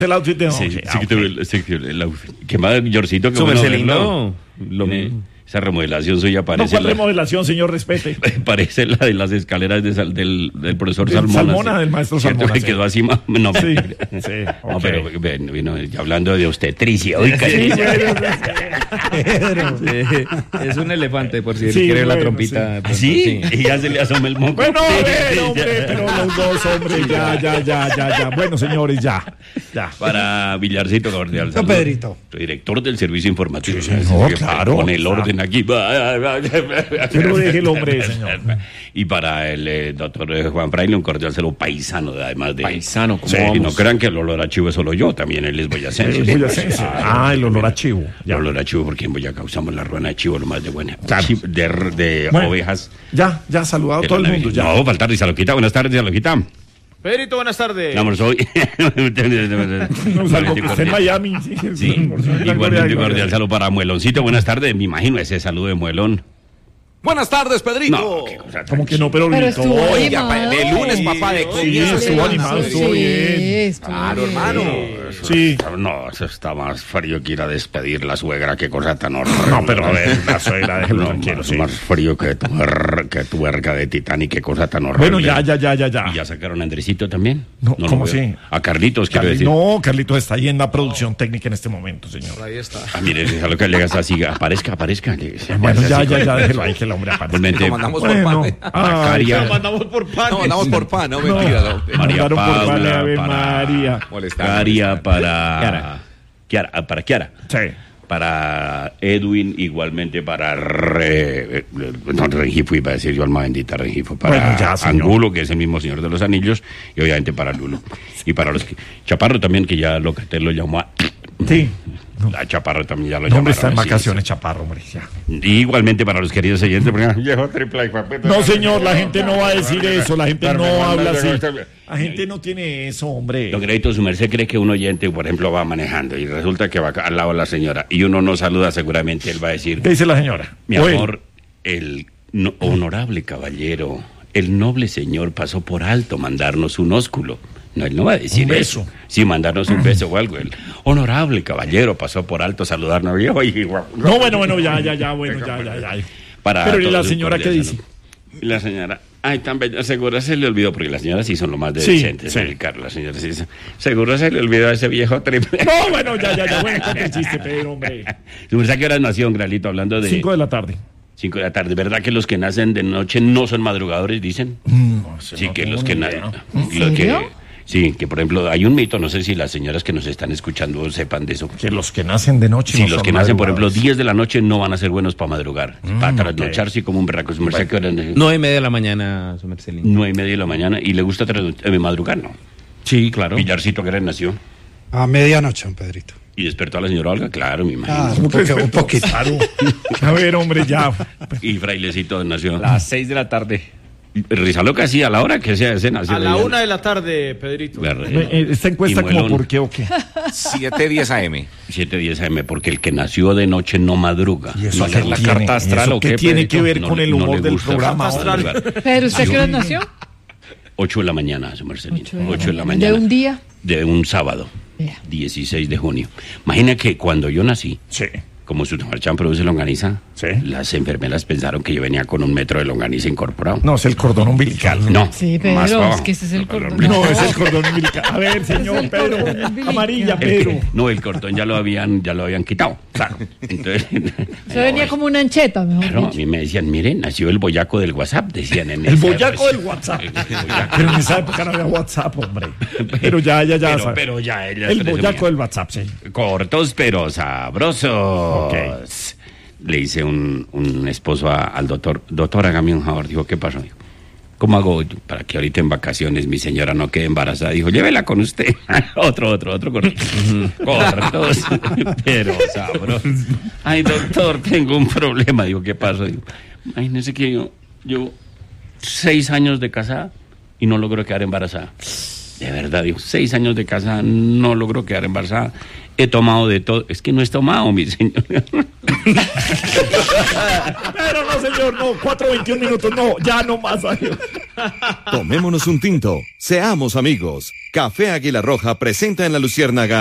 El outfit de Sí, noche. el outfit. ¿Qué más, Yorcito? Súper lindo. Esa remodelación suya No, parece ¿cuál remodelación, señor? Respete. parece la de las escaleras del profesor Del Salmona. Salmona, del maestro ¿Cierto? Salmona, Que sí. quedó así más... No, Sí, no, sí. pero bueno, ya hablando de obstetricia. Uy, Pedro. Sí, es un elefante, por si él Sí, quiere la bueno, trompita. de pronto, ¿Sí? Y ya se le asoma el moco. Bueno, hombre, pero los dos, hombre, ya. Bueno, señores, ya. Para Villarcito Cordial. Don Pedrito. Director del servicio informativo. Sí, señor, Que claro. Pone el orden aquí. Pero deje el hombre, señor. Y para el doctor Juan Fraile, un cordial saludo paisano, además de... Paisano, ¿cómo Sí, y no vamos? crean que el olor a chivo es solo yo, también él es boyacense. El boyacense. El olor a chivo. El olor a chivo, porque en Boyacá usamos la ruana de chivo, lo más de buena. Claro. De Bueno, ovejas. Ya, saludado todo el mundo, ya. No, faltar de Saloquita. Buenas tardes, Saloquita. Pedrito, buenas tardes. Vamos hoy. No, salvo que esté en Miami. Sí, igualmente cordial saludo para Mueloncito. Buenas tardes, me imagino ese saludo de Muelón. Buenas tardes, Pedrito. No, qué cosa Como que no, pero estuvo Oiga, animado. de lunes, papá, de Sí, comienzo. estuvo animado, estuvo bien. Claro, hermano. Sí. No, eso está más frío que ir a despedir la suegra, qué cosa tan horrible. No, pero a ver, la suegra, déjelo No, tranquilo, más, sí. más frío que tu verga de Titanic, qué cosa tan horrible. Bueno, ya. ¿Y ya sacaron a Andresito también? No, lo ¿cómo veo. así? A Carlitos, quiero decir. No, Carlitos está ahí en la producción técnica en este momento, señor. Ahí está. Ah, mire, es lo que le hagas así, aparezca. Bueno, ya, déjelo ahí que el hombre aparezca. Igualmente, Lo mandamos por Bueno, pan. Macaria, mandamos por pan. No, mandamos por pan, no, mentira. No. María Mandaron por Paula, pan, Ave para- María. Molestar. para Kiara. Sí. Para Edwin, igualmente para Rengifo, iba a decir yo, alma bendita Rengifo, para Bueno, ya, señor. Angulo, que es el mismo Señor de los Anillos, y obviamente para Lulo. Y para los que... Chaparro también, que ya Locatel lo llamó a... Sí. La Chaparro también ya lo El hombre está en llamaron así. vacaciones, Chaparro, hombre. Ya. Y igualmente para los queridos oyentes, porque viejo triple No, señor, la gente no va a decir eso. La gente no habla así. La gente no tiene eso, hombre. Don Crédito, su merced cree que un oyente, por ejemplo, va manejando y resulta que va al lado de la señora y uno no saluda, seguramente él va a decir, ¿Qué dice la señora? mi O él. amor, honorable caballero, el noble señor pasó por alto mandarnos un ósculo. No, él no va a decir Un beso. eso. Sí, mandarnos un beso o algo. El honorable caballero pasó por alto saludarnos. No, bueno, bueno, ya. Para Pero ¿y todos la un señora qué cordial dice? saludo. Y la señora, ay, tan bella, seguro se le olvidó, porque las señoras sí son lo más Sí, decentes, sí. Ricardo, las señoras sí dicen, seguro se le olvidó a ese viejo triple. No, bueno, ya. Bueno, cuenta el chiste, Pedro, hombre. ¿Tú sabes qué hora nació, un Gralito, hablando de 5 de la tarde. 5 de la tarde? ¿Verdad que los que nacen de noche no son madrugadores, dicen? No sé, Sí, no que tengo los que ni nacen... idea. Sí, que por ejemplo, hay un mito, no sé si las señoras que nos están escuchando sepan de eso. Que los que nacen de noche Sí, no los son que nacen, por ejemplo, madrugadores. 10 de la noche no van a ser buenos para madrugar. Para trasnocharse como un berraco. Su merced, ¿qué hora nació? 9:30 de la mañana, su merced. 9:30 de la mañana. ¿Y le gusta madrugar? No. Sí, claro. Villarcito, ¿qué hora nació? A medianoche, don Pedrito. ¿Y despertó a la señora Olga? Claro, me imagino. Ah, un poquito. Claro. A ver, hombre, ya. Y Frailecito nació. Las 6 de la tarde. Rizaloca, sí, a la hora que sea, ese nació. A la 1 de la tarde, Pedrito. Esta encuesta Y como Muelón. por qué o qué. 7:10 AM. 7:10 AM, porque el que nació de noche no madruga. ¿Y eso ¿No qué le- la tiene? carta astral ¿Eso o qué qué, tiene Pedrito? que ver No con le- el no humor le del gusta. programa? Carta astral. hombre? Pero ¿usted qué hora nació? 8 de la mañana, su mercedito. 8 8 de la mañana. ¿De un día? De un sábado, Vea. 16 de junio. Imagina que cuando yo nací, Sí. como su marchán produce longaniza, Sí. las enfermeras pensaron que yo venía con 1 metro de longaniza incorporado. No, es el cordón umbilical. No, Sí, más Pedro, para es que ese es el cordón. No, es el cordón umbilical. A ver, señor Pedro. umbilical. Amarilla, El Pedro. no, el cordón ya lo habían quitado. Claro. Entonces, Se venía como una ancheta, mejor claro, a dicho. mí me decían, miren, nació el boyaco del WhatsApp, decían en El esa boyaco época. del WhatsApp. El boyaco. Pero en esa época no había WhatsApp, hombre. Pero ya. Pero ya ella El presumía. boyaco del WhatsApp, sí. Cortos pero sabrosos. Ok. Le hice un esposo al doctor. Doctor, hágame un favor. Dijo, ¿qué pasó? Dijo, ¿cómo hago para que ahorita en vacaciones mi señora no quede embarazada? Dijo, llévela con usted. otro corto. Cortos pero sabrosos. Ay, doctor, tengo un problema. Digo, ¿qué pasó? Digo, imagínese que yo 6 años de casada y no logro quedar embarazada. De verdad, digo, 6 años de casada, no logro quedar embarazada. He tomado de todo. Es que no he tomado, mi señor. Pero no, señor, no. 4:21 minutos, no. Ya no más. Adiós. Tomémonos un tinto. Seamos amigos. Café Águila Roja presenta en La Luciérnaga